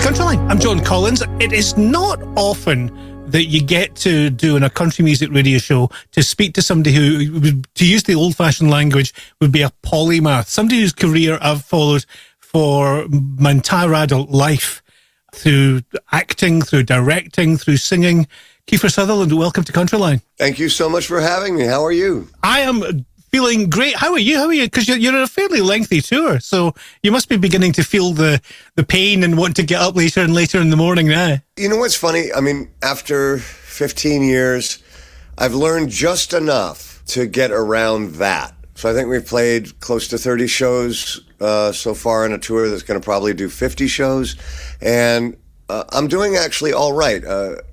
It's Countryline. I'm John Collins. It is not often that you get to do in a country music radio show to speak to somebody who, to use the old-fashioned language, would be a polymath. Somebody whose career I've followed for my entire adult life, through acting, through directing, through singing. Kiefer Sutherland, welcome to Countryline. Thank you so much for having me. How are you? I am feeling great. How are you? Because you're on a fairly lengthy tour, so you must be beginning to feel the pain and want to get up later and later in the morning now. You know what's funny? I mean, after 15 years, I've learned just enough to get around that. So I think we've played close to 30 shows so far on a tour that's going to probably do 50 shows. And I'm doing actually all right.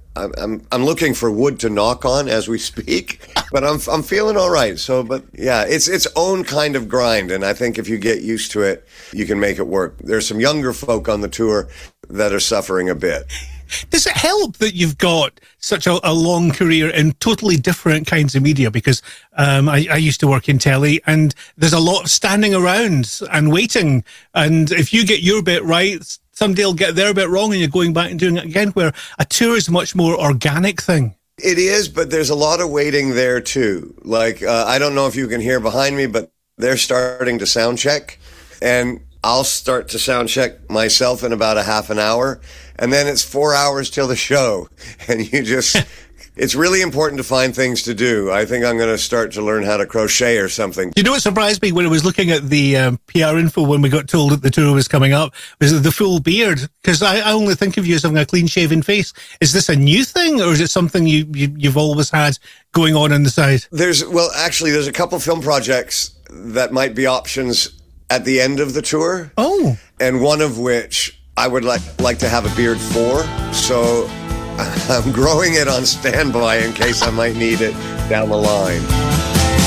I'm looking for wood to knock on as we speak, but I'm feeling all right. So, but yeah, it's its own kind of grind. And I think if you get used to it, you can make it work. There's some younger folk on the tour that are suffering a bit. Does it help that you've got such a long career in totally different kinds of media? Because I used to work in telly, and there's a lot of standing around and waiting. And if you get your bit right, somebody will get their bit wrong, and you're going back and doing it again, where a tour is a much more organic thing. It is, but there's a lot of waiting there, too. Like, I don't know if you can hear behind me, but they're starting to sound check. And I'll start to sound check myself in about a half an hour. And then it's 4 hours till the show. And it's really important to find things to do. I think I'm going to start to learn how to crochet or something. You know what surprised me when I was looking at the PR info when we got told that the tour was coming up was the full beard. Because I only think of you as having a clean-shaven face. Is this a new thing, or is it something you've always had going on the side? There's a couple film projects that might be options at the end of the tour. Oh. And one of which I would like to have a beard for. So I'm growing it on standby in case I might need it down the line.